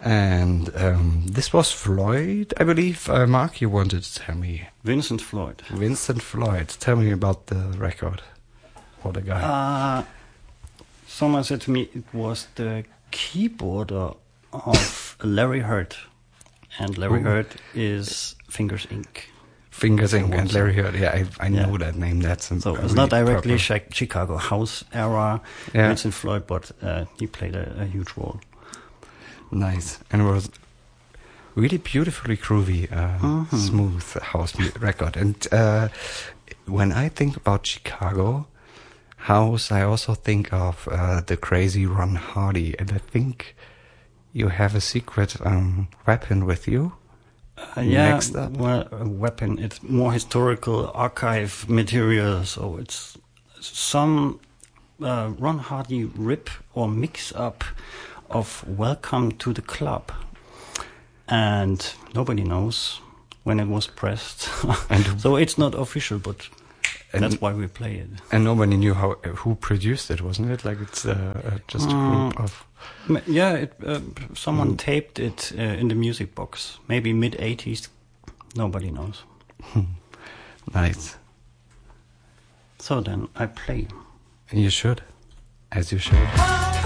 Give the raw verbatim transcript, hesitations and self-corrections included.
And um, this was Floyd, I believe. Uh, Mark, you wanted to tell me. Vincent Floyd. Vincent Floyd. Tell me about the record. What a guy. Uh, someone said to me it was the keyboarder of Larry Heard. And Larry Ooh. Heard is Fingers Incorporated. Fingers Incorporated and Larry Heard. Yeah, I, I yeah. know that name. That's so it's really not directly chi- Chicago House era yeah. Vincent Floyd, but uh, he played a, a huge role. Nice. And it was really beautifully groovy, uh, mm-hmm. smooth house record. And uh, when I think about Chicago house, I also think of uh, the crazy Ron Hardy. And I think you have a secret um, weapon with you. Uh, yeah, well, a weapon. It's more historical archive material, so it's some uh, Ron Hardy rip or mix up of Welcome to the Club, and nobody knows when it was pressed, and so it's not official, but that's why we play it. And nobody knew how who produced it, wasn't it? Like it's uh, just a group uh, of. Yeah, it, uh, someone mm. taped it uh, in the music box, maybe mid eighties. Nobody knows. Nice. So then I play. You should, as you should.